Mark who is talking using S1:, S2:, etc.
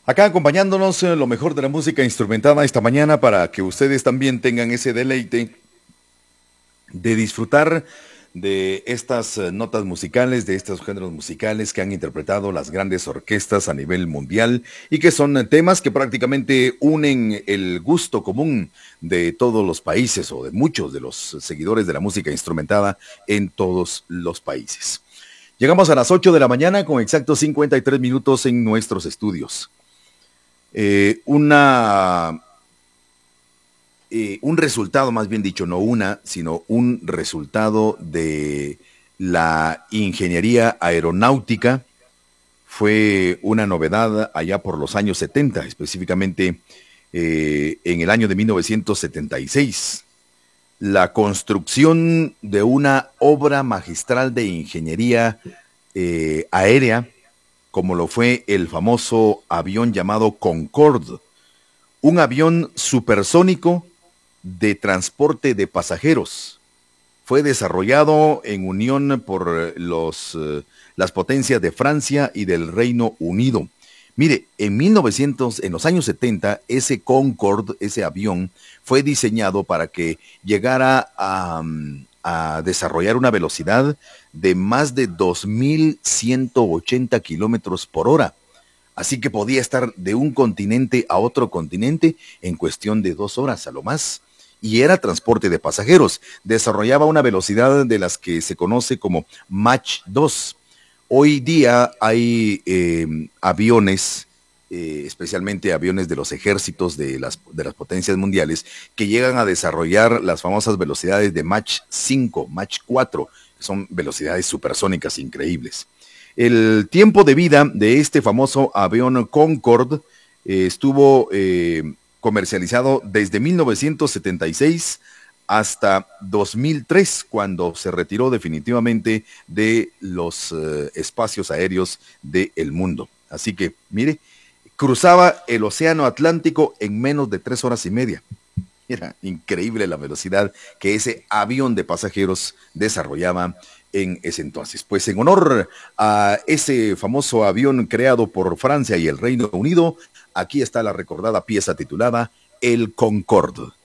S1: Acá acompañándonos lo mejor de la música instrumentada esta mañana para que ustedes también tengan ese deleite de disfrutar de estas notas musicales, de estos géneros musicales que han interpretado las grandes orquestas a nivel mundial y que son temas que prácticamente unen el gusto común de todos los países o de muchos de los seguidores de la música instrumentada en todos los países. Llegamos a las 8 de la mañana con exactos 53 minutos en nuestros estudios. Un resultado, más bien dicho, no una, sino un resultado de la ingeniería aeronáutica. Fue una novedad allá por los años 70, específicamente en el año de 1976. La construcción de una obra magistral de ingeniería aérea, como lo fue el famoso avión llamado Concorde, un avión supersónico de transporte de pasajeros. Fue desarrollado en unión por las potencias de Francia y del Reino Unido. Mire, en los años 70, ese Concorde, ese avión, fue diseñado para que llegara a desarrollar una velocidad de más de 2.180 kilómetros por hora. Así que podía estar de un continente a otro continente en cuestión de 2 horas a lo más. Y era transporte de pasajeros. Desarrollaba una velocidad de las que se conoce como Mach 2. Hoy día hay aviones, especialmente aviones de los ejércitos de las potencias mundiales, que llegan a desarrollar las famosas velocidades de Mach 5, Mach 4, que son velocidades supersónicas increíbles. El tiempo de vida de este famoso avión Concorde estuvo comercializado desde 1976 hasta 2003, cuando se retiró definitivamente de los espacios aéreos del mundo. Así que, mire, cruzaba el océano Atlántico en menos de 3 horas y media. Era increíble la velocidad que ese avión de pasajeros desarrollaba en ese entonces. Pues en honor a ese famoso avión creado por Francia y el Reino Unido, aquí está la recordada pieza titulada El Concorde.